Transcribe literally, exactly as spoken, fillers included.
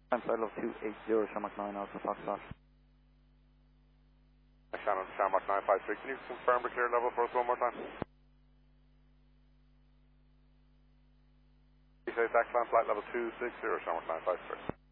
I'm flight level two eight zero, Shamrock nine Alpha Foxtrot. Shannon, Shamrock nine five three, can you confirm the clear level for us one more time? You say Declan, flight level two six zero, Shamrock nine five three.